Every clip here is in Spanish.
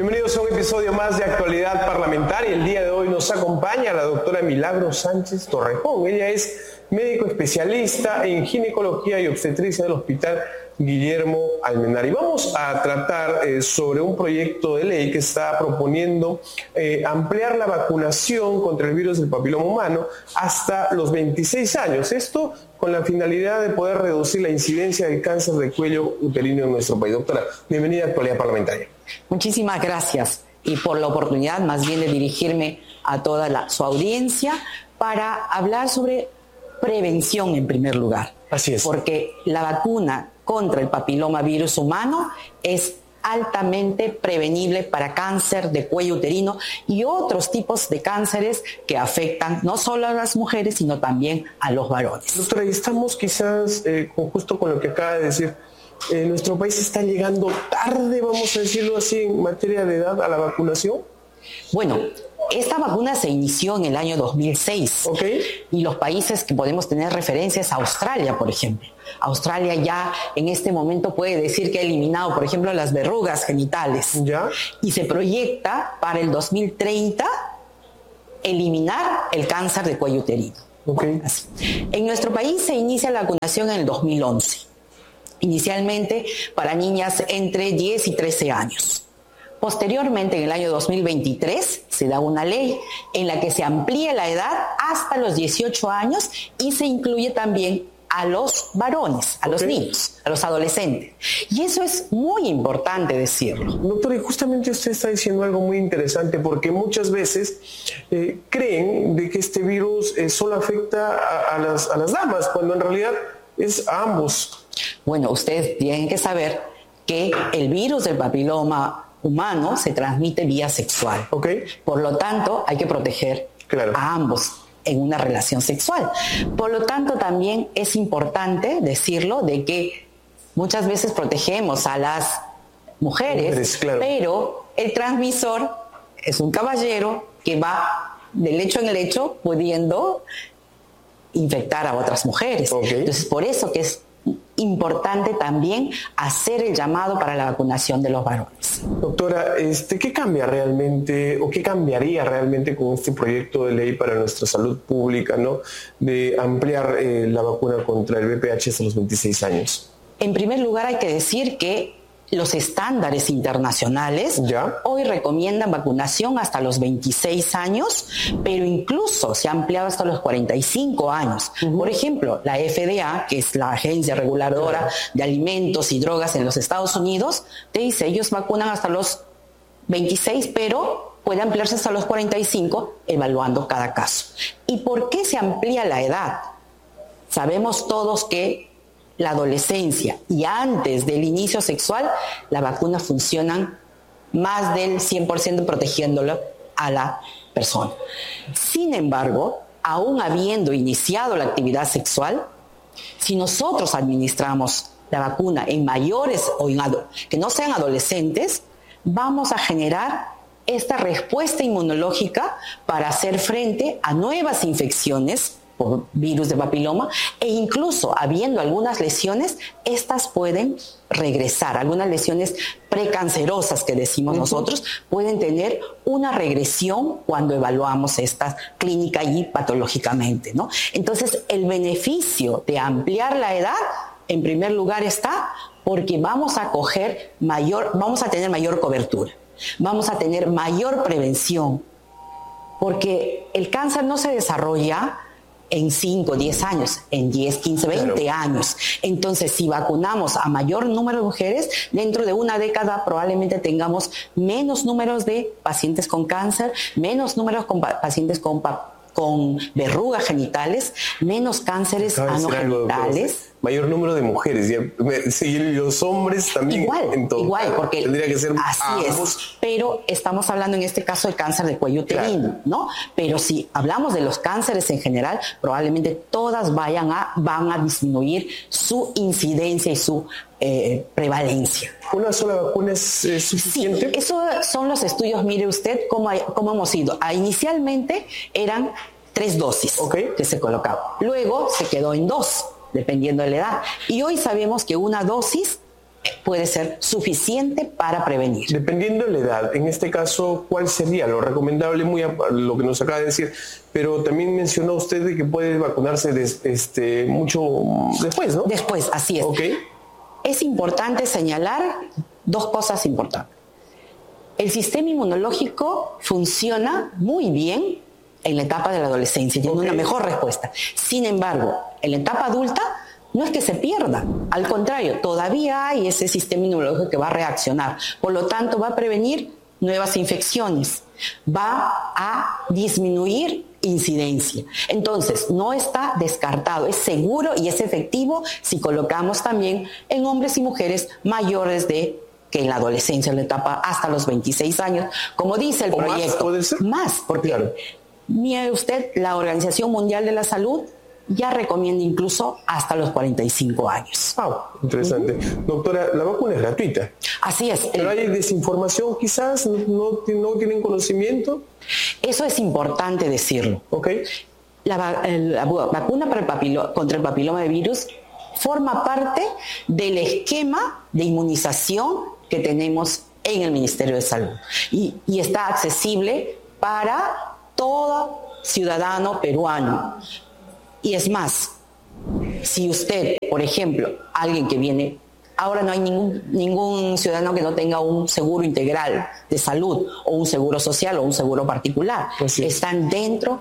Bienvenidos a un episodio más de Actualidad Parlamentaria. El día de hoy nos acompaña la doctora Milagros Sánchez Torrejón. Ella es médico especialista en ginecología y obstetricia del Hospital Guillermo Almenara. Y vamos a tratar sobre un proyecto de ley que está proponiendo ampliar la vacunación contra el virus del papiloma humano hasta los 26 años. Esto con la finalidad de poder reducir la incidencia del cáncer de cuello uterino en nuestro país. Doctora, bienvenida a Actualidad Parlamentaria. Muchísimas gracias y por la oportunidad más bien de dirigirme a toda su audiencia para hablar sobre prevención en primer lugar. Así es. Porque la vacuna contra el papiloma virus humano es altamente prevenible para cáncer de cuello uterino y otros tipos de cánceres que afectan no solo a las mujeres, sino también a los varones. Doctora, y estamos quizás justo con lo que acaba de decir, nuestro país está llegando tarde, vamos a decirlo así, en materia de edad a la vacunación. Bueno, esta vacuna se inició en el año 2006. Okay. Y los países que podemos tener referencia es Australia, por ejemplo. Australia ya en este momento puede decir que ha eliminado, por ejemplo, las verrugas genitales. ¿Ya? Y se proyecta para el 2030 eliminar el cáncer de cuello uterino. Okay. Así. En nuestro país se inicia la vacunación en el 2011. Inicialmente para niñas entre 10 y 13 años. Posteriormente, en el año 2023, se da una ley en la que se amplía la edad hasta los 18 años y se incluye también a los varones, a los niños, a los adolescentes. Y eso es muy importante decirlo. Doctora, y justamente usted está diciendo algo muy interesante porque muchas veces creen de que este virus solo afecta a las damas, cuando en realidad es a ambos. Bueno, ustedes tienen que saber que el virus del papiloma humano se transmite vía sexual. Okay. Por lo tanto, hay que proteger a ambos en una relación sexual. Por lo tanto, también es importante decirlo de que muchas veces protegemos a las mujeres, claro, pero el transmisor es un caballero que va de lecho en lecho pudiendo infectar a otras mujeres. Okay. Entonces, por eso que es importante también hacer el llamado para la vacunación de los varones. Doctora, ¿qué cambia realmente o qué cambiaría realmente con este proyecto de ley para nuestra salud pública, ¿no? De ampliar la vacuna contra el VPH hasta los 26 años? En primer lugar, hay que decir que los estándares internacionales hoy recomiendan vacunación hasta los 26 años, pero incluso se ha ampliado hasta los 45 años. Por ejemplo, la FDA, que es la agencia reguladora de alimentos y drogas en los Estados Unidos, te dice, ellos vacunan hasta los 26, pero puede ampliarse hasta los 45, evaluando cada caso. ¿Y por qué se amplía la edad? Sabemos todos que la adolescencia y antes del inicio sexual, las vacunas funcionan más del 100% protegiéndolo a la persona. Sin embargo, aún habiendo iniciado la actividad sexual, si nosotros administramos la vacuna en mayores o que no sean adolescentes, vamos a generar esta respuesta inmunológica para hacer frente a nuevas infecciones por virus de papiloma e incluso habiendo algunas lesiones, estas pueden regresar. Algunas lesiones precancerosas que decimos nosotros pueden tener una regresión cuando evaluamos esta clínica y patológicamente, ¿no? Entonces, el beneficio de ampliar la edad, en primer lugar está porque vamos a tener mayor cobertura, vamos a tener mayor prevención, porque el cáncer no se desarrolla en 5, 10 años, en 10, 15, 20 años. Entonces, si vacunamos a mayor número de mujeres, dentro de una década probablemente tengamos menos números de pacientes con cáncer, menos números con pacientes con verrugas genitales, menos cánceres anogenitales. Mayor número de mujeres, y los hombres también. Igual, porque tendría que ser así ambos. es, pero estamos hablando en este caso del cáncer de cuello uterino, ¿no? Pero si hablamos de los cánceres en general, probablemente todas van a disminuir su incidencia y su prevalencia. ¿Una sola vacuna es suficiente? Sí, esos son los estudios. Mire usted cómo hemos ido. Inicialmente eran 3 dosis que se colocaban. Luego se quedó en 2, dependiendo de la edad. Y hoy sabemos que una dosis puede ser suficiente para prevenir. Dependiendo de la edad, en este caso, ¿cuál sería lo recomendable? Lo que nos acaba de decir, pero también mencionó usted de que puede vacunarse mucho después, ¿no? Después, así es. Okay. Es importante señalar dos cosas importantes. El sistema inmunológico funciona muy bien en la etapa de la adolescencia, tiene una mejor respuesta. Sin embargo, en la etapa adulta no es que se pierda, al contrario, todavía hay ese sistema inmunológico que va a reaccionar, por lo tanto va a prevenir nuevas infecciones, va a disminuir incidencia. Entonces, no está descartado, es seguro y es efectivo si colocamos también en hombres y mujeres mayores que en la adolescencia, en la etapa hasta los 26 años, como dice el proyecto. ¿Más puede ser? Más, porque claro. Mire usted, la Organización Mundial de la Salud ya recomienda incluso hasta los 45 años. Interesante. Doctora, la vacuna es gratuita. Así es. ¿Pero hay desinformación quizás? ¿No tienen conocimiento? Eso es importante decirlo. Okay. La vacuna contra el papiloma de virus forma parte del esquema de inmunización que tenemos en el Ministerio de Salud y está accesible para todo ciudadano peruano. Y es más, si usted, por ejemplo, alguien que viene, ahora no hay ningún ciudadano que no tenga un seguro integral de salud o un seguro social o un seguro particular. Están dentro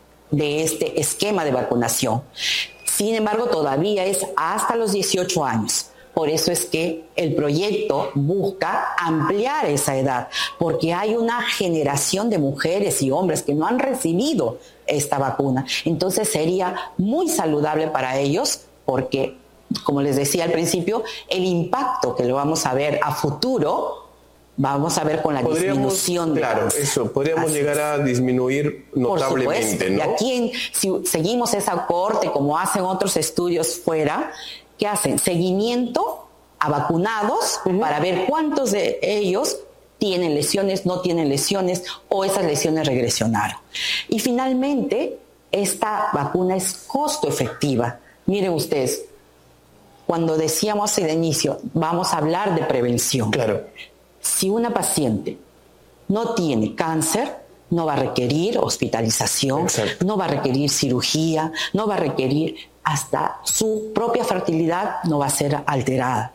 de este esquema de vacunación. Sin embargo, todavía es hasta los 18 años. Por eso es que el proyecto busca ampliar esa edad, porque hay una generación de mujeres y hombres que no han recibido esta vacuna. Entonces sería muy saludable para ellos porque, como les decía al principio, el impacto que lo vamos a ver a futuro, vamos a ver con la disminución de cáncer. Eso, podríamos llegar a disminuir notablemente, por supuesto, ¿no? Y aquí, si seguimos esa cohorte como hacen otros estudios fuera, ¿qué hacen? Seguimiento a vacunados para ver cuántos de ellos tienen lesiones, no tienen lesiones o esas lesiones regresionaron. Y finalmente, esta vacuna es costo efectiva. Miren ustedes, cuando decíamos de inicio, vamos a hablar de prevención. Claro. Si una paciente no tiene cáncer, no va a requerir hospitalización, Exacto. no va a requerir cirugía, no va a requerir, hasta su propia fertilidad no va a ser alterada.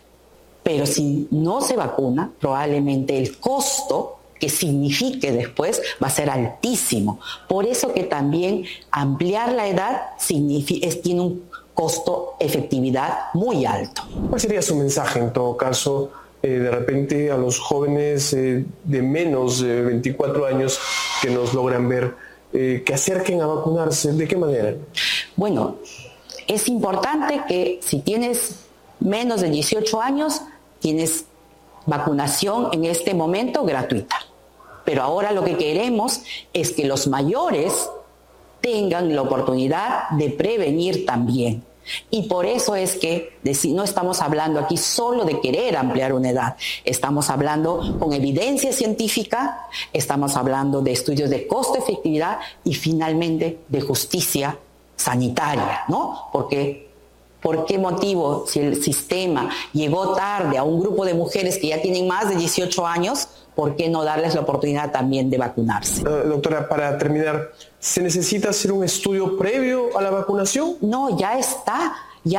Pero si no se vacuna, probablemente el costo que signifique después va a ser altísimo. Por eso que también ampliar la edad tiene un costo-efectividad muy alto. ¿Cuál sería su mensaje en todo caso, de repente a los jóvenes de menos de 24 años que nos logran ver, que acerquen a vacunarse? ¿De qué manera? Bueno, es importante que si tienes menos de 18 años, tienes vacunación en este momento gratuita. Pero ahora lo que queremos es que los mayores tengan la oportunidad de prevenir también. Y por eso es que no estamos hablando aquí solo de querer ampliar una edad. Estamos hablando con evidencia científica, estamos hablando de estudios de costo-efectividad y finalmente de justicia sanitaria, ¿no? Porque, ¿por qué motivo, si el sistema llegó tarde a un grupo de mujeres que ya tienen más de 18 años, ¿por qué no darles la oportunidad también de vacunarse? Doctora, para terminar, ¿se necesita hacer un estudio previo a la vacunación? No, ya está.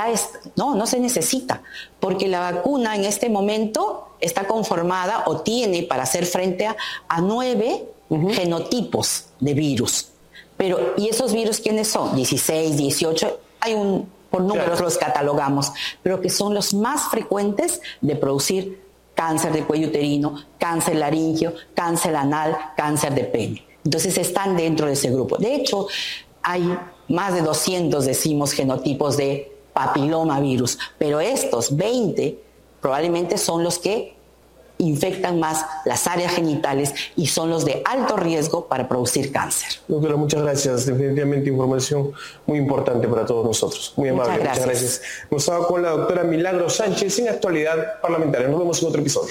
No se necesita, porque la vacuna en este momento está conformada o tiene para hacer frente a 9 genotipos de virus. Pero, ¿y esos virus quiénes son? 16, 18, por números los catalogamos, pero que son los más frecuentes de producir cáncer de cuello uterino, cáncer laríngeo, cáncer anal, cáncer de pene. Entonces están dentro de ese grupo. De hecho, hay más de 200, decimos, genotipos de papilomavirus, pero estos 20 probablemente son los que infectan más las áreas genitales y son los de alto riesgo para producir cáncer. Doctora, muchas gracias. Definitivamente información muy importante para todos nosotros. Muy amable. Muchas gracias. Hemos estado con la doctora Milagros Sánchez en Actualidad Parlamentaria. Nos vemos en otro episodio.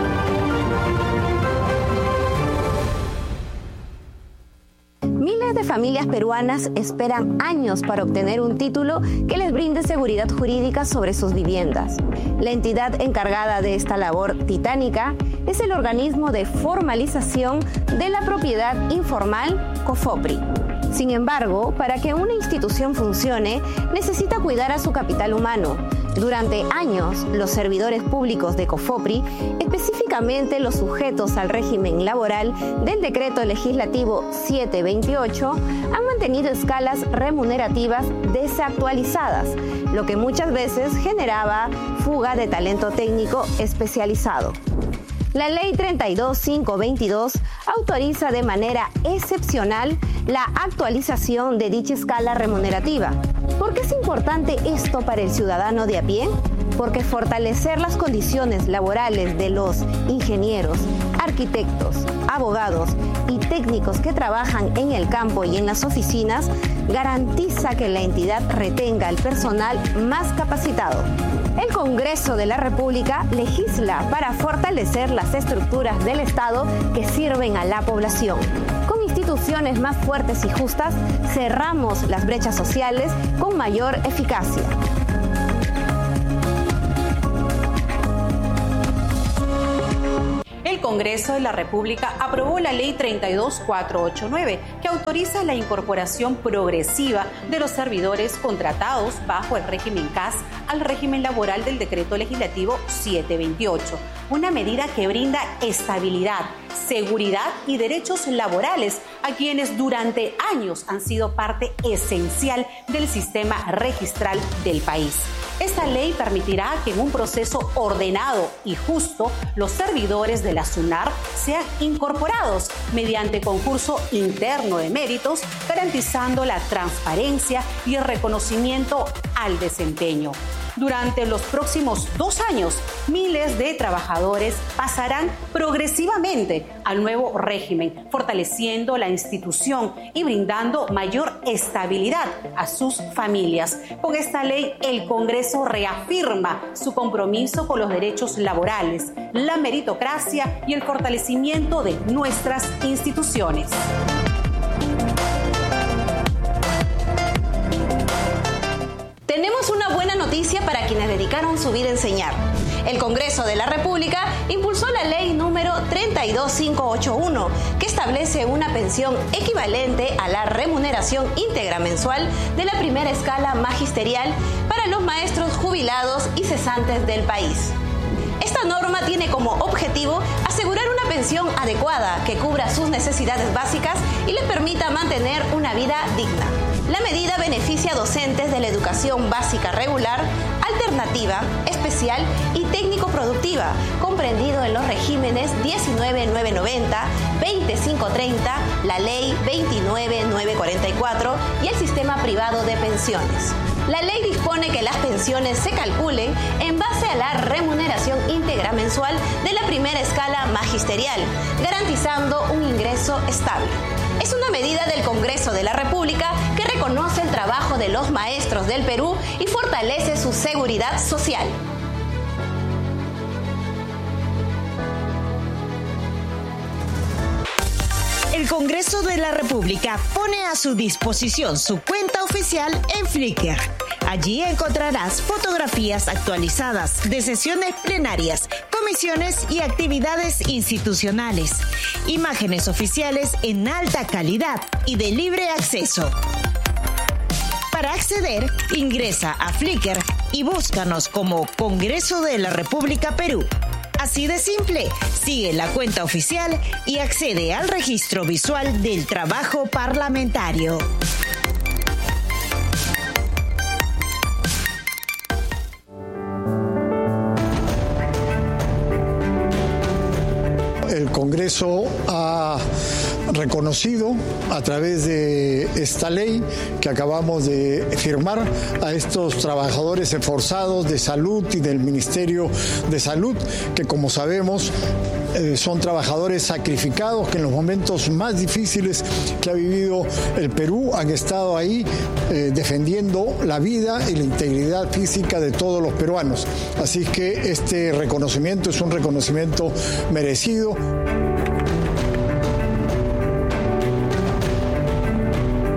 Miles de familias peruanas esperan años para obtener un título que les brinde seguridad jurídica sobre sus viviendas. La entidad encargada de esta labor titánica es el organismo de formalización de la propiedad informal, COFOPRI. Sin embargo, para que una institución funcione, necesita cuidar a su capital humano. Durante años, los servidores públicos de COFOPRI, específicamente los sujetos al régimen laboral del Decreto Legislativo 728, han mantenido escalas remunerativas desactualizadas, lo que muchas veces generaba fuga de talento técnico especializado. La Ley 32.522 autoriza de manera excepcional la actualización de dicha escala remunerativa. ¿Por qué es importante esto para el ciudadano de a pie? Porque fortalecer las condiciones laborales de los ingenieros, arquitectos, abogados y técnicos que trabajan en el campo y en las oficinas garantiza que la entidad retenga el personal más capacitado. El Congreso de la República legisla para fortalecer las estructuras del Estado que sirven a la población. Con instituciones más fuertes y justas, cerramos las brechas sociales con mayor eficacia. El Congreso de la República aprobó la Ley 32.489, que autoriza la incorporación progresiva de los servidores contratados bajo el régimen CAS al régimen laboral del Decreto Legislativo 728, una medida que brinda estabilidad, seguridad y derechos laborales a quienes durante años han sido parte esencial del sistema registral del país. Esta ley permitirá que en un proceso ordenado y justo los servidores de la SUNAR sean incorporados mediante concurso interno de méritos, garantizando la transparencia y el reconocimiento al desempeño. Durante los próximos 2 años, miles de trabajadores pasarán progresivamente al nuevo régimen, fortaleciendo la institución y brindando mayor estabilidad a sus familias. Con esta ley, el Congreso reafirma su compromiso con los derechos laborales, la meritocracia y el fortalecimiento de nuestras instituciones. Tenemos una buena noticia para quienes dedicaron su vida a enseñar. El Congreso de la República impulsó la ley número 32581, que establece una pensión equivalente a la remuneración íntegra mensual de la primera escala magisterial para los maestros jubilados y cesantes del país. Esta norma tiene como objetivo asegurar una pensión adecuada que cubra sus necesidades básicas y les permita mantener una vida digna. La medida beneficia a docentes de la educación básica regular, alternativa, especial y técnico-productiva, comprendido en los regímenes 19.990, 20.530, la Ley 29.944 y el sistema privado de pensiones. La ley dispone que las pensiones se calculen en base a la remuneración íntegra mensual de la primera escala magisterial, garantizando un ingreso estable. Es una medida del Congreso de la República que reconoce el trabajo de los maestros del Perú y fortalece su seguridad social. El Congreso de la República pone a su disposición su cuenta oficial en Flickr. Allí encontrarás fotografías actualizadas de sesiones plenarias, comisiones y actividades institucionales, imágenes oficiales en alta calidad y de libre acceso. Para acceder, ingresa a Flickr y búscanos como Congreso de la República Perú. Así de simple, sigue la cuenta oficial y accede al registro visual del trabajo parlamentario. El Congreso ha reconocido a través de esta ley que acabamos de firmar a estos trabajadores esforzados de salud y del Ministerio de Salud, que como sabemos son trabajadores sacrificados que en los momentos más difíciles que ha vivido el Perú han estado ahí defendiendo la vida y la integridad física de todos los peruanos. Así que este reconocimiento es un reconocimiento merecido.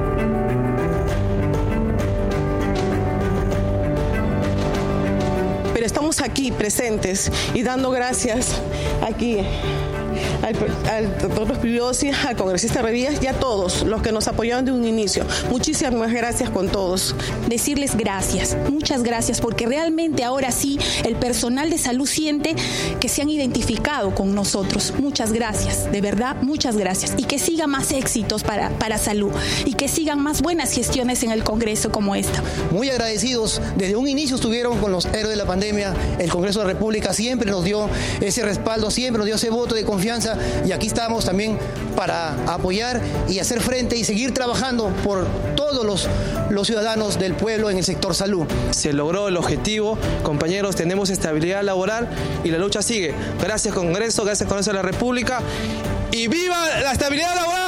estamos aquí presentes y dando gracias aquí al doctor Rospigliosi, al congresista Revías y a todos los que nos apoyaron de un inicio. Muchísimas gracias con todos. Decirles gracias, muchas gracias, porque realmente ahora sí el personal de salud siente que se han identificado con nosotros. Muchas gracias, de verdad, muchas gracias. Y que sigan más éxitos para salud y que sigan más buenas gestiones en el Congreso como esta. Muy agradecidos, desde un inicio estuvieron con los héroes de la pandemia. El Congreso de la República siempre nos dio ese respaldo, siempre nos dio ese voto de confianza, y aquí estamos también para apoyar y hacer frente y seguir trabajando por todos los ciudadanos del pueblo en el sector salud. Se logró el objetivo, compañeros, tenemos estabilidad laboral y la lucha sigue. Gracias Congreso, gracias Congreso de la República y ¡viva la estabilidad laboral!